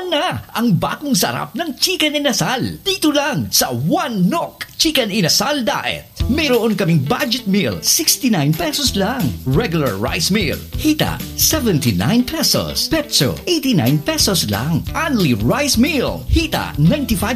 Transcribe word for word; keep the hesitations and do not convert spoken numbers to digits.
Tikman na ang bakong sarap ng Chicken Inasal. Dito lang sa One Nok Chicken Inasal Diet. Mayroon kaming budget meal, sixty-nine pesos lang. Regular rice meal, hita, seventy-nine pesos. Petso, eighty-nine pesos lang. Only rice meal, hita, ninety-five